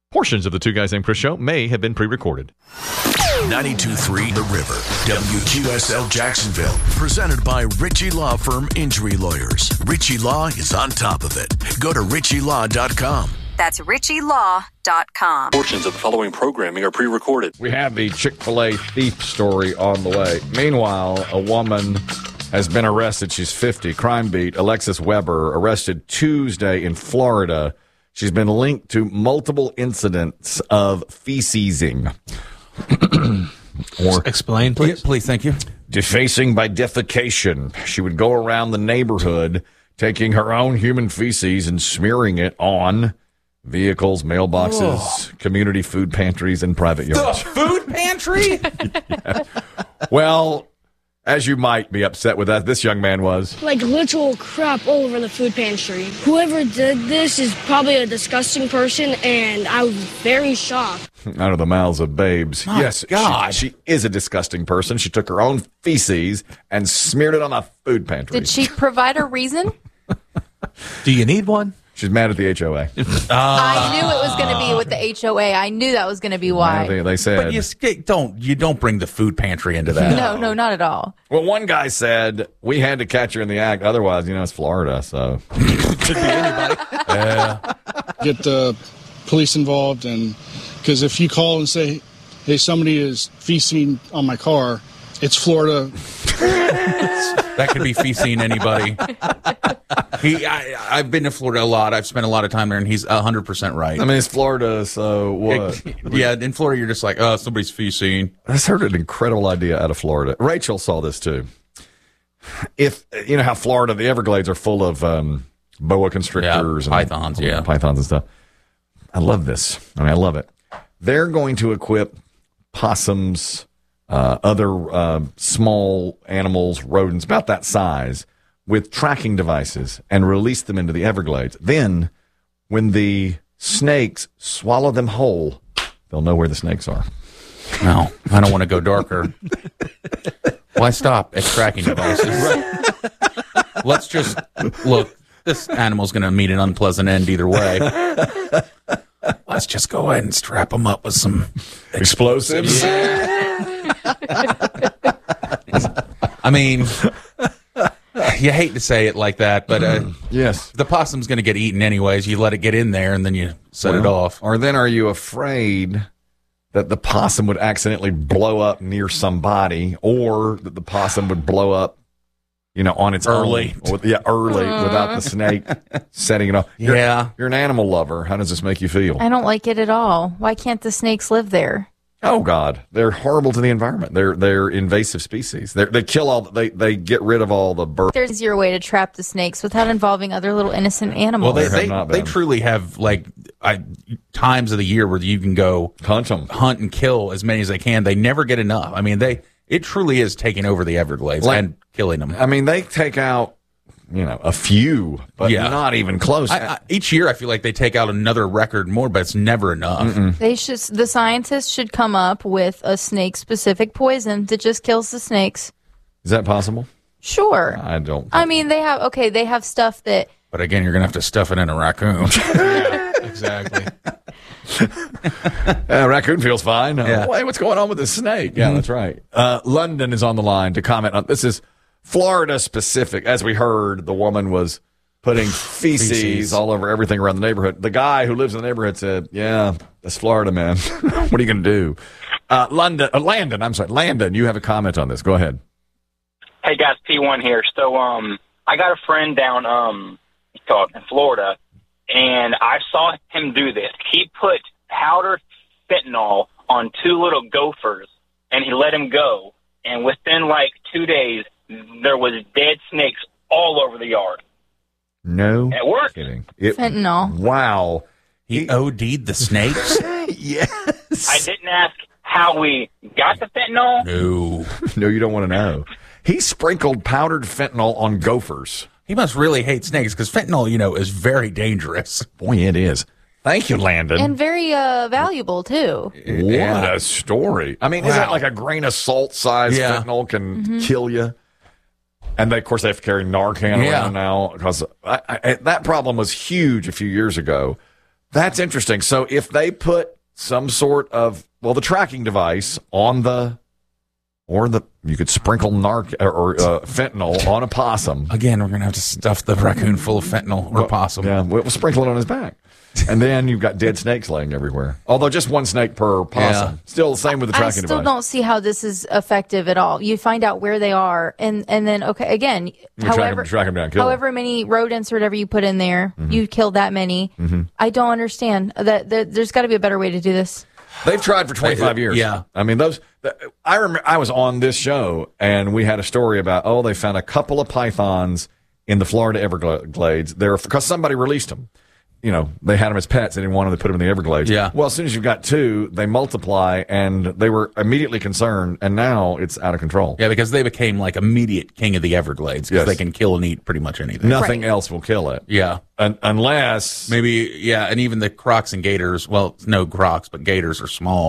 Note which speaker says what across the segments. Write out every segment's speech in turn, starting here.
Speaker 1: Portions of the Two Guys Named Chris show may have been pre-recorded.
Speaker 2: 92.3 The River, WQSL Jacksonville. Presented by Ritchie Law Firm Injury Lawyers. Ritchie Law is on top of it. Go to ritchielaw.com.
Speaker 3: That's ritchielaw.com.
Speaker 4: Portions of the following programming are pre-recorded.
Speaker 5: We have the Chick-fil-A thief story on the way. Meanwhile, a woman has been arrested. She's 50. Crime Beat, Alexis Weber, arrested Tuesday in Florida. She's been linked to multiple incidents of fecesing.
Speaker 6: Or explain, please.
Speaker 7: Please, thank you.
Speaker 5: Defacing by defecation. She would go around the neighborhood taking her own human feces and smearing it on vehicles, mailboxes, community food pantries, and private yards.
Speaker 7: The food pantry?
Speaker 5: Yeah. Well, as you might be upset with that, this young man was.
Speaker 8: Like literal crap all over the food pantry. Whoever did this is probably a disgusting person, and I was very shocked.
Speaker 5: Out of the mouths of babes.
Speaker 7: My
Speaker 5: yes,
Speaker 7: God.
Speaker 5: She is a disgusting person. She took her own feces and smeared it on a food pantry.
Speaker 9: Did she provide a reason?
Speaker 6: Do you need one?
Speaker 5: She's mad at the HOA.
Speaker 9: I knew it was going to be with the HOA. I knew that was going to be why.
Speaker 5: They said.
Speaker 7: But you don't bring the food pantry into that.
Speaker 9: No, not at all.
Speaker 5: Well, one guy said, we had to catch her in the act. Otherwise, it's Florida, so.
Speaker 6: Could be anybody.
Speaker 10: Get the police involved, and because if you call and say, hey, somebody is feasting on my car, it's Florida.
Speaker 7: That could be feasting anybody. I've been to Florida a lot. I've spent a lot of time there, and he's 100% right.
Speaker 5: I mean, it's Florida, so what?
Speaker 7: Yeah, in Florida, you're just like, oh, somebody's feasting.
Speaker 5: I just heard an incredible idea out of Florida. Rachel saw this, too. If, you know how Florida, the Everglades are full of boa constrictors.
Speaker 7: Yeah, pythons,
Speaker 5: and pythons and stuff. I love this. I love it. They're going to equip possums, other small animals, rodents, about that size, with tracking devices and release them into the Everglades. Then, when the snakes swallow them whole, they'll know where the snakes are.
Speaker 7: No, I don't want to go darker. Why stop at tracking devices? Let's just look. This animal's going to meet an unpleasant end either way. Let's just go ahead and strap them up with some
Speaker 5: explosives.
Speaker 7: Yeah. I mean, you hate to say it like that, but
Speaker 5: yes,
Speaker 7: the possum's going to get eaten anyways. You let it get in there, and then you set it off.
Speaker 5: Or then are you afraid that the possum would accidentally blow up near somebody, or that the possum would blow up, on its
Speaker 7: early.
Speaker 5: Own, early, without the snake setting it off. You're an animal lover. How does this make you feel?
Speaker 9: I don't like it at all. Why can't the snakes live there?
Speaker 5: Oh God, they're horrible to the environment. They're invasive species. They kill all. They get rid of all the birds.
Speaker 9: There's an easier way to trap the snakes without involving other little innocent animals.
Speaker 7: Well, they truly have times of the year where you can go hunt and kill as many as they can. They never get enough. I mean, it truly is taking over the Everglades and killing them.
Speaker 5: I mean, they take out a few, but not even close.
Speaker 7: Each year, I feel like they take out another record more, but it's never enough.
Speaker 9: The scientists should come up with a snake-specific poison that just kills the snakes.
Speaker 5: Is that possible?
Speaker 9: Sure.
Speaker 5: I don't.
Speaker 9: I mean, they have stuff that.
Speaker 7: But again, you're going to have to stuff it in a raccoon.
Speaker 6: Yeah, exactly.
Speaker 5: Raccoon feels fine.
Speaker 7: Yeah.
Speaker 5: Wait, what's going on with this snake? Yeah, that's right. London is on the line to comment on this. Is Florida specific. As we heard, the woman was putting feces all over everything around the neighborhood. The guy who lives in the neighborhood said, yeah, that's Florida, man. What are you going to do? Landon, you have a comment on this. Go ahead.
Speaker 11: Hey, guys, P1 here. So I got a friend down in Florida, and I saw him do this. He put powdered fentanyl on two little gophers, and he let them go. And within 2 days, there was dead snakes all over the yard.
Speaker 5: No.
Speaker 11: It worked.
Speaker 9: Fentanyl.
Speaker 5: Wow.
Speaker 7: He OD'd the snakes?
Speaker 5: Yes.
Speaker 11: I didn't ask how we got the fentanyl.
Speaker 5: No, you don't want to know. He sprinkled powdered fentanyl on gophers.
Speaker 7: He must really hate snakes because fentanyl, is very dangerous.
Speaker 5: Boy, it is. Thank you, Landon.
Speaker 9: And very valuable, too.
Speaker 5: What a story. I mean, isn't it like a grain of salt size fentanyl can kill you? And of course, they have to carry Narcan around now because that problem was huge a few years ago. That's interesting. So if they put some sort of, the tracking device on you could sprinkle fentanyl on a possum.
Speaker 7: Again, we're going to have to stuff the raccoon full of fentanyl or possum.
Speaker 5: Yeah, we'll sprinkle it on his back. And then you've got dead snakes laying everywhere. Although just one snake per possum.
Speaker 7: Yeah.
Speaker 5: Still the same with the tracking device.
Speaker 9: I still don't see how this is effective at all. You find out where they are, and then, okay, again,
Speaker 5: track 'em down, kill 'em.
Speaker 9: however many rodents or whatever you put in there, you kill that many. I don't understand. There's got to be a better way to do this.
Speaker 5: They've tried for 25 years.
Speaker 7: Yeah.
Speaker 5: I mean, I remember I was on this show and we had a story about, they found a couple of pythons in the Florida Everglades. Because somebody released them. They had them as pets. They didn't want them to put them in the Everglades.
Speaker 7: Yeah.
Speaker 5: Well, as soon as you've got two, they multiply and they were immediately concerned and now it's out of control.
Speaker 7: Yeah, because they became like immediate king of the Everglades because they can kill and eat pretty much anything.
Speaker 5: Nothing else will kill it.
Speaker 7: Yeah.
Speaker 5: Unless
Speaker 7: maybe, and even the crocs and gators, no crocs, but gators are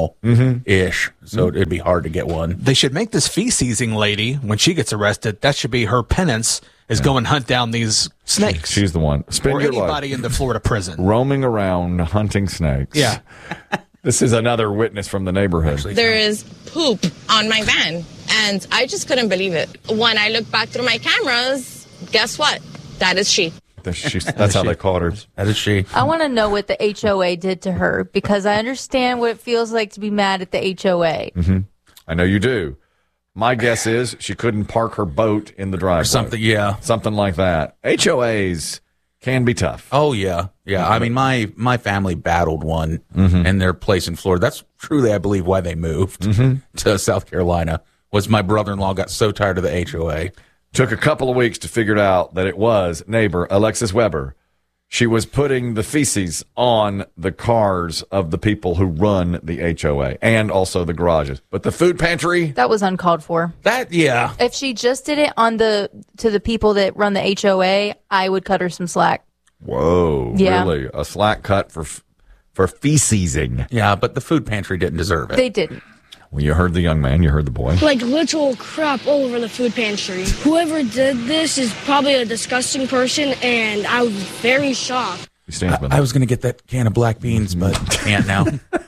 Speaker 7: small-ish, so it'd be hard to get one.
Speaker 6: They should make this fee-seizing lady, when she gets arrested, that should be her penance, is go and hunt down these snakes.
Speaker 5: She's the one.
Speaker 6: Or anybody in the Florida prison.
Speaker 5: Roaming around hunting snakes.
Speaker 6: Yeah.
Speaker 5: This is another witness from the neighborhood.
Speaker 12: There is poop on my van, and I just couldn't believe it. When I look back through my cameras, guess what? That is she.
Speaker 5: That's how they caught her.
Speaker 7: That is she.
Speaker 9: I want to know what the HOA did to her because I understand what it feels like to be mad at the HOA.
Speaker 5: I know you do. My guess is she couldn't park her boat in the driveway.
Speaker 7: Or something, yeah.
Speaker 5: Something like that. HOAs can be tough.
Speaker 7: Oh, yeah. Yeah. I mean, my family battled one in their place in Florida. That's truly, I believe, why they moved to South Carolina, was my brother-in-law got so tired of the HOA.
Speaker 5: Took a couple of weeks to figure out that it was neighbor Alexis Weber. She was putting the feces on the cars of the people who run the HOA and also the garages. But the food pantry?
Speaker 9: That was uncalled for.
Speaker 7: Yeah.
Speaker 9: If she just did it to the people that run the HOA, I would cut her some slack.
Speaker 5: Whoa.
Speaker 9: Yeah.
Speaker 5: Really? A slack cut for fecesing.
Speaker 7: Yeah, but the food pantry didn't deserve it.
Speaker 9: They didn't.
Speaker 5: Well, you heard the young man. You heard the boy.
Speaker 8: Like literal crap all over the food pantry. Whoever did this is probably a disgusting person, and I was very shocked.
Speaker 7: I was going to get that can of black beans, but can't now.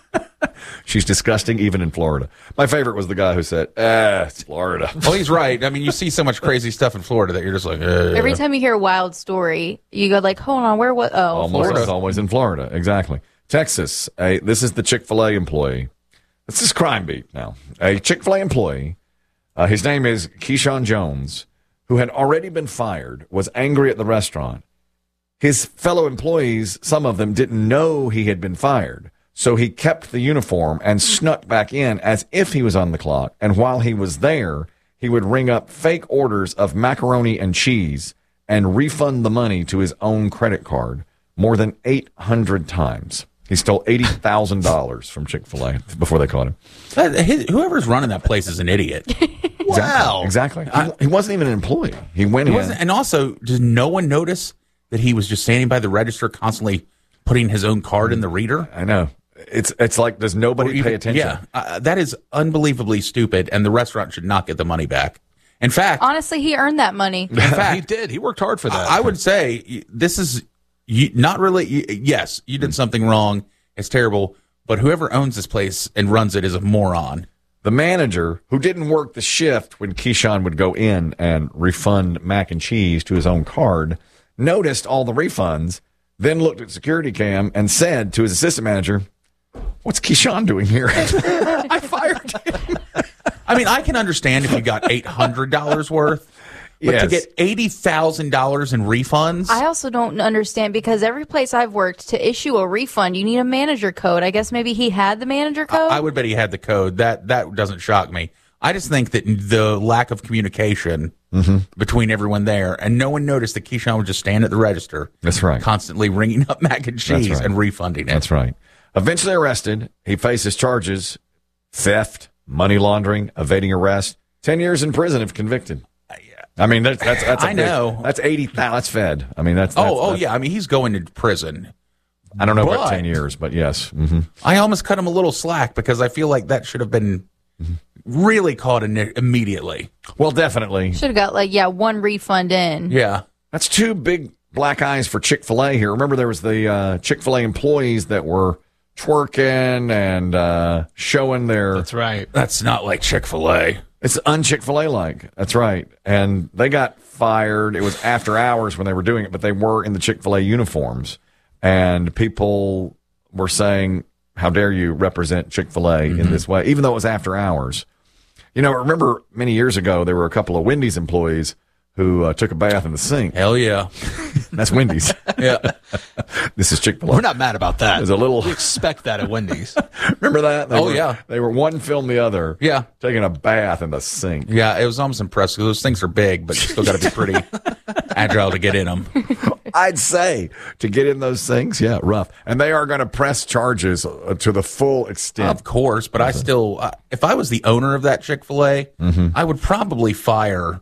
Speaker 5: She's disgusting even in Florida. My favorite was the guy who said, it's Florida.
Speaker 7: Well, he's right. I mean, you see so much crazy stuff in Florida that you're just like,
Speaker 9: Every time you hear a wild story, you go like, hold on, where, what? Oh,
Speaker 5: almost
Speaker 9: Florida.
Speaker 5: it's always in Florida. Exactly. Texas. This is the Chick-fil-A employee. This is Crime Beat now. A Chick-fil-A employee, his name is Keyshawn Jones, who had already been fired, was angry at the restaurant. His fellow employees, some of them, didn't know he had been fired. So he kept the uniform and snuck back in as if he was on the clock. And while he was there, he would ring up fake orders of macaroni and cheese and refund the money to his own credit card more than 800 times. He stole $80,000 from Chick-fil-A before they caught him.
Speaker 7: Whoever's running that place is an idiot.
Speaker 6: Wow.
Speaker 5: Exactly. He wasn't even an employee. He went in.
Speaker 7: And also, does no one notice that he was just standing by the register constantly putting his own card in the reader?
Speaker 5: I know. It's like, does nobody pay attention?
Speaker 7: Yeah. That is unbelievably stupid, and the restaurant should not get the money back. In fact,
Speaker 9: honestly, he earned that money.
Speaker 7: In fact,
Speaker 6: he did. He worked hard for that.
Speaker 7: I would say this is not really. Yes, you did something wrong. It's terrible. But whoever owns this place and runs it is a moron.
Speaker 5: The manager, who didn't work the shift when Keyshawn would go in and refund mac and cheese to his own card, noticed all the refunds, then looked at security cam and said to his assistant manager, "What's Keyshawn doing here?"
Speaker 7: I fired him. I mean, I can understand if you got $800 worth, but to get $80,000 in refunds.
Speaker 9: I also don't understand because every place I've worked, to issue a refund, you need a manager code. I guess maybe he had the manager code.
Speaker 7: I would bet he had the code. That doesn't shock me. I just think that the lack of communication between everyone there, and no one noticed that Keyshawn would just stand at the register.
Speaker 5: That's right.
Speaker 7: Constantly ringing up mac and cheese and refunding it.
Speaker 5: That's right. Eventually arrested. He faces charges: theft, money laundering, evading arrest. 10 years in prison if convicted. I mean, that's
Speaker 7: I know.
Speaker 5: That's 80,000. That's Fed. I mean, that's
Speaker 7: yeah. I mean, he's going to prison.
Speaker 5: I don't know about 10 years, but yes. Mm-hmm.
Speaker 7: I almost cut him a little slack because I feel like that should have been really caught immediately.
Speaker 5: Well, definitely.
Speaker 9: Should have got one refund in.
Speaker 7: Yeah.
Speaker 5: That's two big black eyes for Chick-fil-A here. Remember, there was the Chick-fil-A employees that were twerking and showing their...
Speaker 6: That's right.
Speaker 7: That's not like Chick-fil-A.
Speaker 5: It's un-Chick-fil-A like. That's right. And they got fired. It was after hours when they were doing it, but they were in the Chick-fil-A uniforms. And people were saying, how dare you represent Chick-fil-A in this way, even though it was after hours. You know, remember many years ago, there were a couple of Wendy's employees who took a bath in the sink.
Speaker 7: Hell yeah.
Speaker 5: That's Wendy's.
Speaker 7: Yeah.
Speaker 5: This is Chick-fil-A.
Speaker 6: We're not mad about that.
Speaker 5: There's a little...
Speaker 6: We expect that at Wendy's.
Speaker 5: Remember that?
Speaker 7: Yeah.
Speaker 5: They were one film the other.
Speaker 7: Yeah.
Speaker 5: Taking a bath in the sink.
Speaker 7: Yeah, it was almost impressive. Those things are big, but you still got to be pretty agile to get in them.
Speaker 5: I'd say to get in those things, yeah, rough. And they are going to press charges to the full extent.
Speaker 7: Of course, but I still, if I was the owner of that Chick-fil-A, I would probably fire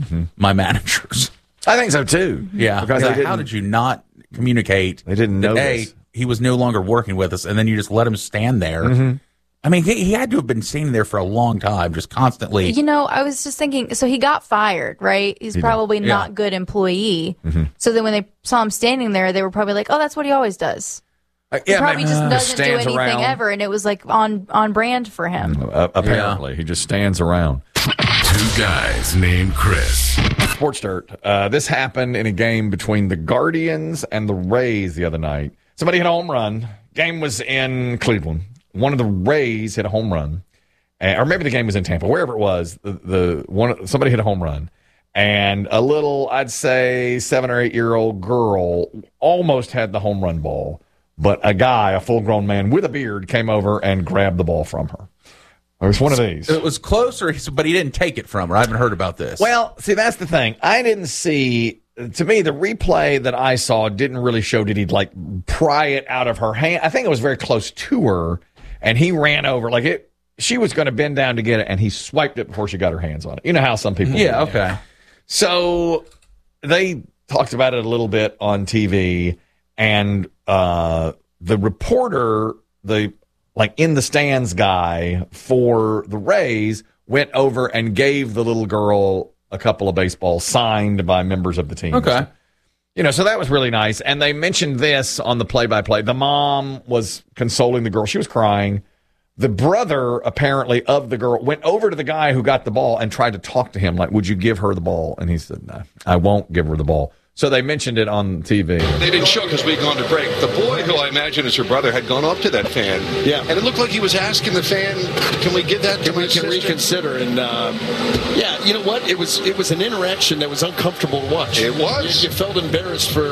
Speaker 7: my managers.
Speaker 5: I think so too.
Speaker 7: Yeah,
Speaker 5: because
Speaker 7: how did you not communicate?
Speaker 5: They didn't know
Speaker 7: that, he was no longer working with us, and then you just let him stand there. I mean, he had to have been standing there for a long time, just constantly.
Speaker 9: You know, I was just thinking, so he got fired, right? He's probably not a good employee. So then when they saw him standing there, they were probably like, oh, that's what he always does. He probably just doesn't do anything
Speaker 5: around.
Speaker 9: ever, and it was like on brand for him.
Speaker 5: Apparently, he just stands around.
Speaker 2: Two guys named Chris.
Speaker 5: Sports Dirt. This happened in a game between the Guardians and the Rays the other night. Somebody hit a home run. Game was in Cleveland. One of the Rays hit a home run, or maybe the game was in Tampa. Wherever it was, somebody hit a home run, and a little, I'd say, 7 or 8 year old girl almost had the home run ball, but a guy, a full grown man with a beard, came over and grabbed the ball from her. It was one of these.
Speaker 7: It was closer, but he didn't take it from her. I haven't heard about this.
Speaker 5: Well, see, that's the thing. I didn't see. To me, the replay that I saw didn't really show. Did he like pry it out of her hand? I think it was very close to her. And he ran over like it. She was going to bend down to get it, and he swiped it before she got her hands on it. You know how some people.
Speaker 7: Yeah. Do. Okay.
Speaker 5: So they talked about it a little bit on TV, and the reporter, the in the stands guy for the Rays, went over and gave the little girl a couple of baseballs signed by members of the team.
Speaker 7: Okay.
Speaker 5: You know, so that was really nice. And they mentioned this on the play-by-play. The mom was consoling the girl. She was crying. The brother, apparently, of the girl went over to the guy who got the ball and tried to talk to him, like, would you give her the ball? And he said, no, I won't give her the ball. So they mentioned it on TV.
Speaker 13: They didn't show because we'd gone to break. The boy, who I imagine is her brother, had gone up to that fan.
Speaker 14: Yeah.
Speaker 13: And it looked like he was asking the fan, can we give that to my sister?
Speaker 14: Reconsider. And, yeah, you know what? It was an interaction that was uncomfortable to watch.
Speaker 13: It was.
Speaker 14: You felt embarrassed for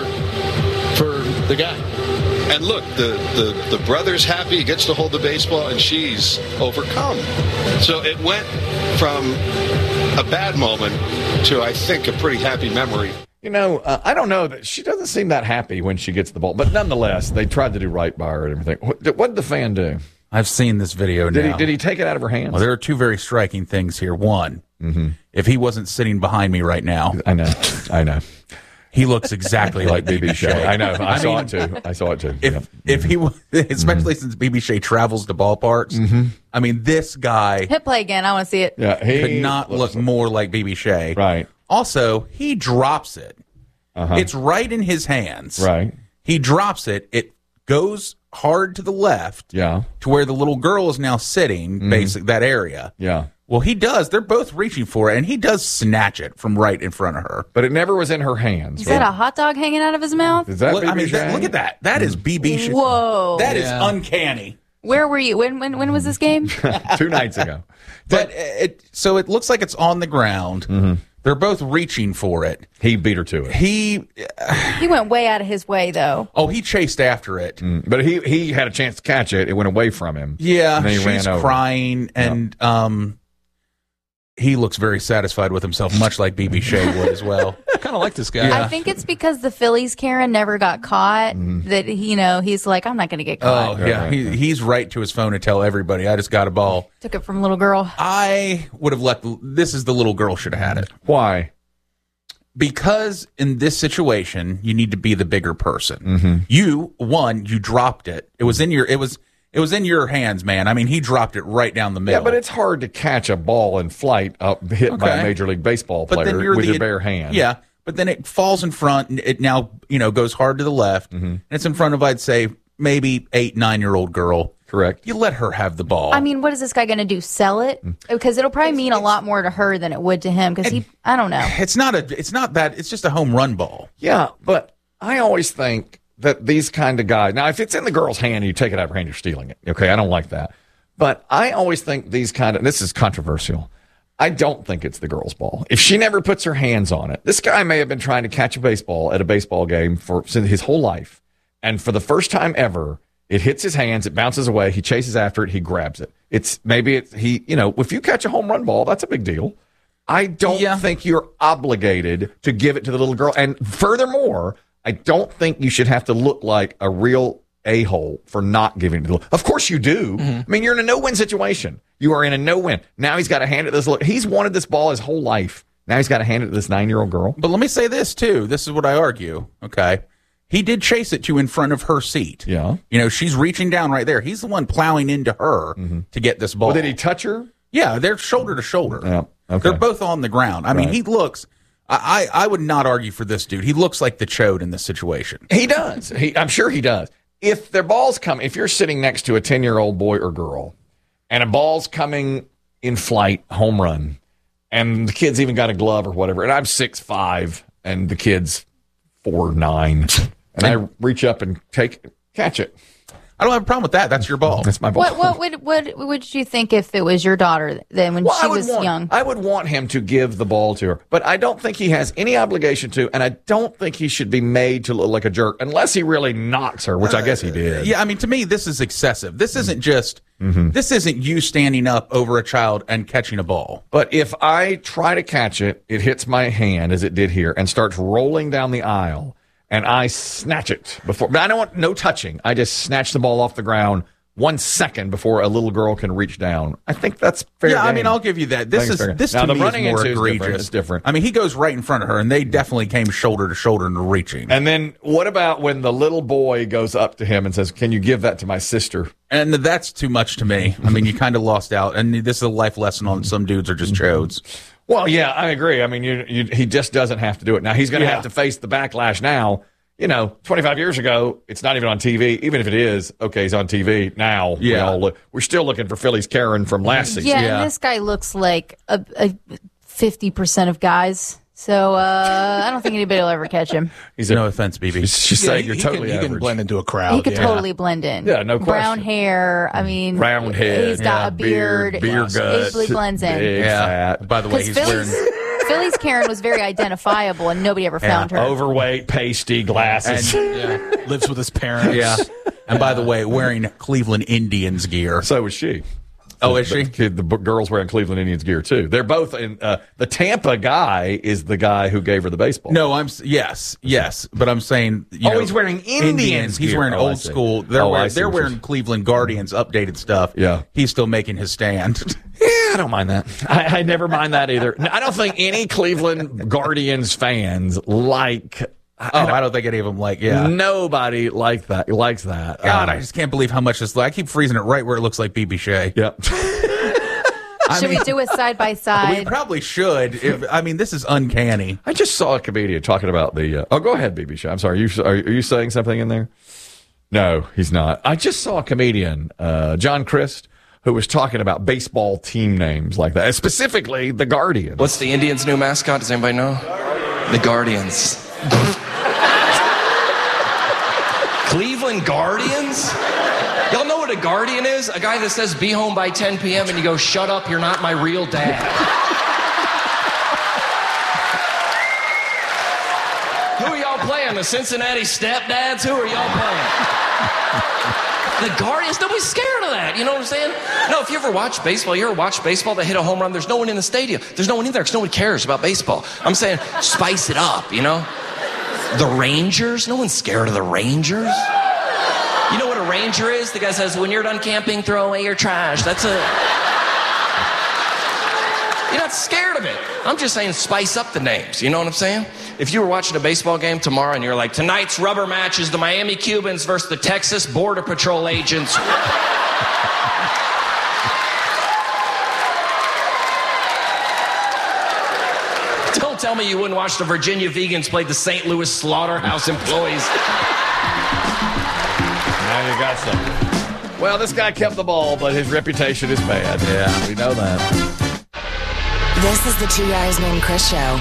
Speaker 14: the guy.
Speaker 13: And look, the brother's happy, he gets to hold the baseball, and she's overcome. So it went from a bad moment to, I think, a pretty happy memory.
Speaker 5: You know, I don't know that she doesn't seem that happy when she gets the ball, but nonetheless, they tried to do right by her and everything. What did the fan do?
Speaker 7: I've seen this video now.
Speaker 5: Did he take it out of her hands?
Speaker 7: Well, there are two very striking things here. One, if he wasn't sitting behind me right now,
Speaker 5: I know.
Speaker 7: He looks exactly like BB Shea.
Speaker 5: I know. I saw it too.
Speaker 7: If he, especially since BB Shea travels to ballparks, I mean, this guy
Speaker 9: Hit play again. I want to see it.
Speaker 5: Yeah, he
Speaker 7: could not look more like BB Shea.
Speaker 5: Right.
Speaker 7: Also, he drops it. It's right in his hands.
Speaker 5: Right.
Speaker 7: He drops it. It goes hard to the left.
Speaker 5: Yeah.
Speaker 7: To where the little girl is now sitting, basically that area.
Speaker 5: Yeah.
Speaker 7: Well, he does. They're both reaching for it, and he does snatch it from right in front of her.
Speaker 5: But it never was in her hands.
Speaker 9: Is that a hot dog hanging out of his mouth?
Speaker 5: Is that
Speaker 7: look,
Speaker 5: BB
Speaker 7: I mean,
Speaker 5: Shea?
Speaker 7: look at that. That is BB Shea.
Speaker 9: Whoa.
Speaker 7: That is uncanny.
Speaker 9: Where were you? When was this game?
Speaker 5: 2 nights ago.
Speaker 7: But so it looks like it's on the ground. They're both reaching for it.
Speaker 5: He beat her to it.
Speaker 9: He went way out of his way, though.
Speaker 7: Oh, he chased after it.
Speaker 5: But he had a chance to catch it. It went away from him.
Speaker 7: Yeah,
Speaker 5: and then he
Speaker 7: she's
Speaker 5: ran over.
Speaker 7: crying, and he looks very satisfied with himself, much like BB Shea would as well.
Speaker 6: I kind of like this guy.
Speaker 9: I think it's because the Phillies Karen never got caught that he's like, I'm not going to get caught.
Speaker 7: Oh yeah, he's right to his phone to tell everybody, I just got a ball.
Speaker 9: Took it from little girl.
Speaker 7: I would have let this is the little girl should have had it.
Speaker 5: Why?
Speaker 7: Because in this situation, you need to be the bigger person. You dropped it. It was in your hands, man. I mean, he dropped it right down the middle.
Speaker 5: Yeah, but it's hard to catch a ball in flight hit by a Major League Baseball player with your bare hands.
Speaker 7: Yeah, but then it falls in front, and it now, goes hard to the left, and it's in front of, I'd say, maybe 8, 9-year-old girl.
Speaker 5: Correct.
Speaker 7: You let her have the ball.
Speaker 9: I mean, what is this guy going to do? Sell it? Because it'll probably mean a lot more to her than it would to him. Because I don't know.
Speaker 7: It's not that. It's just a home run ball.
Speaker 5: Yeah, but I always think that these kind of guys. Now, if it's in the girl's hand, and you take it out of her hand, you're stealing it. Okay, I don't like that. But I always think these kind of. This is controversial. I don't think it's the girl's ball. If she never puts her hands on it, this guy may have been trying to catch a baseball at a baseball game for his whole life, and for the first time ever. It hits his hands. It bounces away. He chases after it. He grabs it. If you catch a home run ball, that's a big deal. I don't think you're obligated to give it to the little girl. And furthermore, I don't think you should have to look like a real a-hole for not giving it to the little. Of course you do. I mean, you're in a no-win situation. You are in a no-win. Now he's got to hand it to this little. He's wanted this ball his whole life. Now he's got to hand it to this 9-year-old girl.
Speaker 7: But let me say this, too. This is what I argue. Okay. He did chase it to in front of her seat.
Speaker 5: Yeah.
Speaker 7: She's reaching down right there. He's the one plowing into her to get this ball.
Speaker 5: Well, did he touch her?
Speaker 7: Yeah, they're shoulder to shoulder.
Speaker 5: Yeah. Okay.
Speaker 7: They're both on the ground. I mean, he looks... I would not argue for this dude. He looks like the chode in this situation.
Speaker 5: He does. I'm sure he does. If their ball's coming... If you're sitting next to a 10-year-old boy or girl, and a ball's coming in flight, home run, and the kid's even got a glove or whatever, and I'm 6'5", and the kid's 4'9", and I reach up and catch it.
Speaker 7: I don't have a problem with that. That's your ball.
Speaker 5: That's my ball.
Speaker 9: What would you think if it was your daughter then when she was young?
Speaker 5: I would want him to give the ball to her, but I don't think he has any obligation to, and I don't think he should be made to look like a jerk unless he really knocks her, which I guess he did.
Speaker 7: Yeah, I mean, to me, this is excessive. This isn't just, this isn't you standing up over a child and catching a ball.
Speaker 5: But if I try to catch it, it hits my hand as it did here and starts rolling down the aisle. And I snatch it before, but I don't want no touching. I just snatch the ball off the ground 1 second before a little girl can reach down. I think that's fair.
Speaker 7: Yeah,
Speaker 5: game.
Speaker 7: I mean, I'll give you that. This to me is more egregious.
Speaker 5: It's different.
Speaker 7: I mean, he goes right in front of her, and they definitely came shoulder to shoulder and reaching.
Speaker 5: And then what about when the little boy goes up to him and says, "Can you give that to my sister?"
Speaker 7: And that's too much to me. I mean, you kind of lost out. And this is a life lesson on some dudes are just chodes.
Speaker 5: Well, yeah, I agree. I mean, he just doesn't have to do it. Now, he's going to have to face the backlash now. 25 years ago, it's not even on TV. Even if it is, okay, he's on TV now.
Speaker 7: Yeah.
Speaker 5: We're still looking for Philly's Karen from last season.
Speaker 9: Yeah, and this guy looks like a 50% of guys. So I don't think anybody will ever catch him.
Speaker 7: No offense, BB.
Speaker 5: She's saying you're totally
Speaker 6: He
Speaker 5: average.
Speaker 6: can blend into a crowd.
Speaker 9: He could totally blend in.
Speaker 5: Yeah, no question.
Speaker 9: Brown hair. I mean,
Speaker 5: round head.
Speaker 9: He's got a beard.
Speaker 5: Beer gut.
Speaker 9: Easily blends in.
Speaker 5: Big fat.
Speaker 7: By the way, he's wearing...
Speaker 9: Philly's Karen was very identifiable, and nobody ever found her.
Speaker 5: Overweight, pasty, glasses.
Speaker 6: And lives with his parents.
Speaker 7: Yeah. And by the way, wearing Cleveland Indians gear.
Speaker 5: So was she.
Speaker 7: Oh, is she?
Speaker 5: The girl's wearing Cleveland Indians gear, too. They're both in... the Tampa guy is the guy who gave her the baseball.
Speaker 7: No, yes. But I'm saying...
Speaker 5: he's wearing Indians
Speaker 7: He's
Speaker 5: gear.
Speaker 7: wearing old school. They're wearing Cleveland Guardians updated stuff.
Speaker 5: Yeah.
Speaker 7: He's still making his stand.
Speaker 5: Yeah, I don't mind that. I never mind that either. I don't think any Cleveland Guardians fans like...
Speaker 7: I don't think any of them like,
Speaker 5: Nobody likes that.
Speaker 7: God, I just can't believe how much this... I keep freezing it right where it looks like BB Shea.
Speaker 5: Yep.
Speaker 9: Should we do it side by side?
Speaker 7: We probably should. This is uncanny.
Speaker 5: I just saw a comedian talking about the... go ahead, BB Shea. I'm sorry. Are you saying something in there? No, he's not. I just saw a comedian, John Christ, who was talking about baseball team names like that, specifically the Guardians.
Speaker 15: What's the Indians' new mascot? Does anybody know? The Guardians. Cleveland Guardians? Y'all know what a guardian is? A guy that says, be home by 10 p.m. and you go, shut up, you're not my real dad. Who are y'all playing? The Cincinnati Stepdads? Who are y'all playing? The Guardians? Nobody's scared of that. You know what I'm saying? No, if you ever watch baseball, they hit a home run, there's no one in the stadium. There's no one in there because no one cares about baseball. I'm saying, spice it up, The Rangers? No one's scared of the Rangers. You know what a Ranger is? The guy says, when you're done camping, throw away your trash. You're not scared of it. I'm just saying spice up the names. You know what I'm saying? If you were watching a baseball game tomorrow and you're like, tonight's rubber match is the Miami Cubans versus the Texas Border Patrol agents. Don't tell me you wouldn't watch the Virginia Vegans play the St. Louis Slaughterhouse Employees.
Speaker 5: Now you got something. Well, this guy kept the ball, but his reputation is bad. Yeah, we know that.
Speaker 16: This is the Two Guys Named Chris show.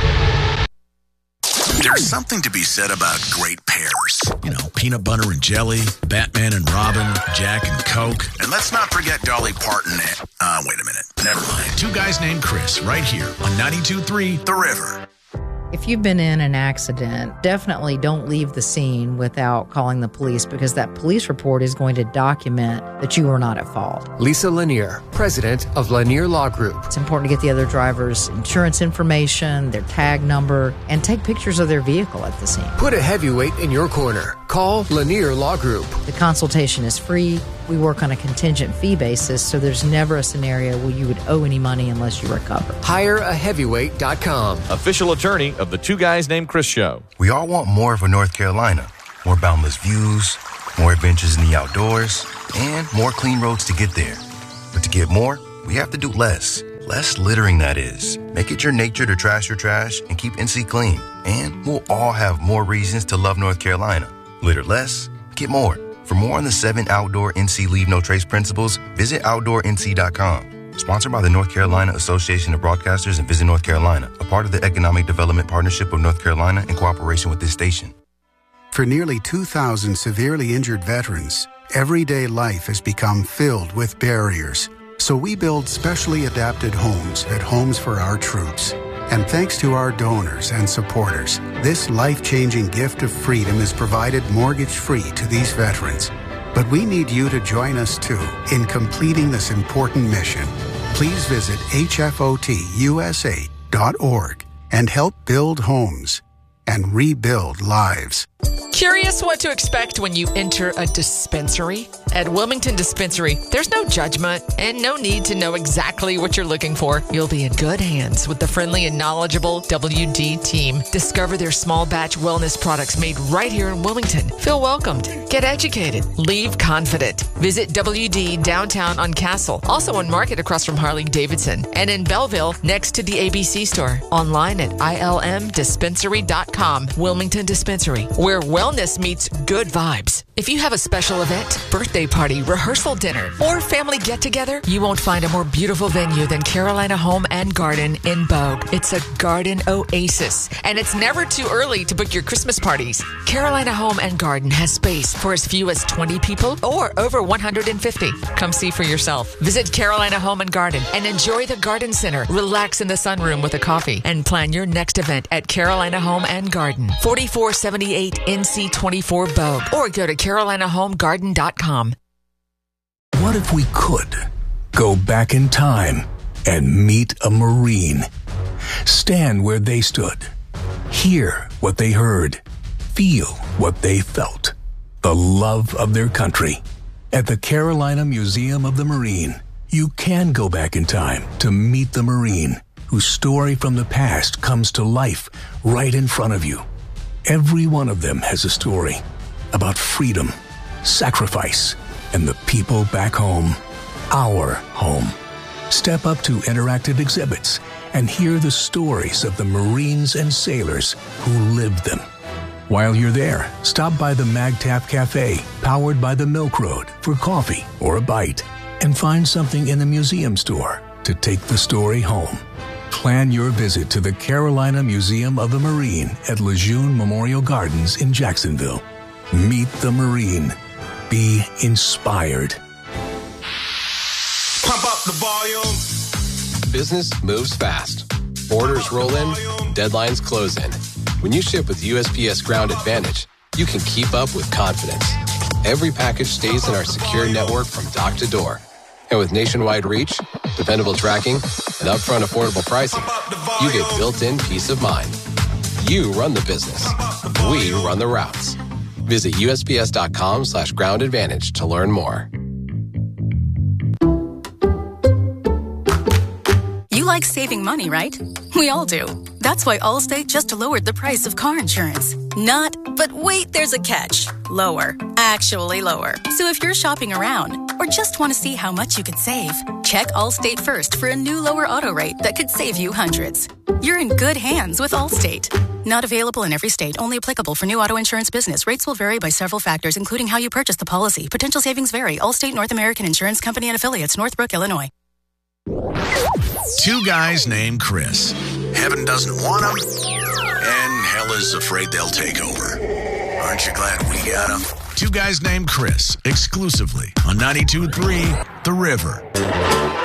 Speaker 2: There's something to be said about great pairs. You know, peanut butter and jelly, Batman and Robin, Jack and Coke. And let's not forget Dolly Parton and... wait a minute. Never mind. Two Guys Named Chris, right here on 92.3 The River.
Speaker 17: If you've been in an accident, definitely don't leave the scene without calling the police, because that police report is going to document that you were not at fault.
Speaker 18: Lisa Lanier, president of Lanier Law Group.
Speaker 17: It's important to get the other driver's insurance information, their tag number, and take pictures of their vehicle at the scene.
Speaker 18: Put a heavyweight in your corner. Call Lanier Law Group.
Speaker 17: The consultation is free. We work on a contingent fee basis, so there's never a scenario where you would owe any money unless you recover.
Speaker 18: HireAHeavyweight.com.
Speaker 1: Official attorney of the Two Guys Named Chris show.
Speaker 19: We all want more for North Carolina. More boundless views, more adventures in the outdoors, and more clean roads to get there. But to get more, we have to do less. Less littering, that is. Make it your nature to trash your trash and keep NC clean. And we'll all have more reasons to love North Carolina. Litter less, get more. For more on the 7 outdoor NC Leave No Trace principles, visit OutdoorNC.com. Sponsored by the North Carolina Association of Broadcasters and Visit North Carolina, a part of the Economic Development Partnership of North Carolina in cooperation with this station.
Speaker 20: For nearly 2,000 severely injured veterans, everyday life has become filled with barriers. So we build specially adapted homes at Homes for Our Troops. And thanks to our donors and supporters, this life-changing gift of freedom is provided mortgage-free to these veterans. But we need you to join us, too, in completing this important mission. Please visit hfotusa.org and help build homes and rebuild lives.
Speaker 21: Curious what to expect when you enter a dispensary? At Wilmington Dispensary, there's no judgment and no need to know exactly what you're looking for. You'll be in good hands with the friendly and knowledgeable WD team. Discover their small batch wellness products made right here in Wilmington. Feel welcomed. Get educated. Leave confident. Visit WD downtown on Castle, also on Market across from Harley-Davidson, and in Belleville next to the ABC store. Online at ilmdispensary.com. Wilmington Dispensary, where wellness meets good vibes. If you have a special event, birthday party, rehearsal dinner, or family get-together, you won't find a more beautiful venue than Carolina Home and Garden in Bogue. It's a garden oasis, and it's never too early to book your Christmas parties. Carolina Home and Garden has space for as few as 20 people or over 150. Come see for yourself. Visit Carolina Home and Garden and enjoy the garden center. Relax in the sunroom with a coffee and plan your next event at Carolina Home and Garden, 4478 NC 24 Bogue, or go to carolinahomegarden.com.
Speaker 22: What if we could go back in time and meet a Marine? Stand where they stood. Hear what they heard. Feel what they felt. The love of their country. At the Carolina Museum of the Marine, you can go back in time to meet the Marine, whose story from the past comes to life right in front of you. Every one of them has a story about freedom, sacrifice, and the people back home, our home. Step up to interactive exhibits and hear the stories of the Marines and sailors who lived them. While you're there, stop by the MagTap Cafe, powered by the Milk Road, for coffee or a bite, and find something in the museum store to take the story home. Plan your visit to the Carolina Museum of the Marine at Lejeune Memorial Gardens in Jacksonville. Meet the Marine. Be inspired.
Speaker 23: Pump up the volume.
Speaker 24: Business moves fast. Orders roll in, deadlines close in. When you ship with USPS Ground Advantage, you can keep up with confidence. Every package stays in our secure network from dock to door. And with nationwide reach, dependable tracking, and upfront affordable pricing, you get built-in peace of mind. You run the business. We run the routes. Visit USPS.com/Ground Advantage to learn more.
Speaker 25: You like saving money, right? We all do. That's why Allstate just lowered the price of car insurance.
Speaker 3: Not, but wait, there's a catch. Lower. Actually lower. So if you're shopping around or just want to see how much you could save, check Allstate first for a new lower auto rate that could save you hundreds. You're in good hands with Allstate. Not available in every state. Only applicable for new auto insurance business. Rates will vary by several factors, including how you purchase the policy. Potential savings vary. Allstate North American Insurance Company and Affiliates, Northbrook, Illinois.
Speaker 2: Two guys named Chris. Heaven doesn't want them, and hell is afraid they'll take over. Aren't you glad we got them? Two guys named Chris, exclusively on 92.3 The River.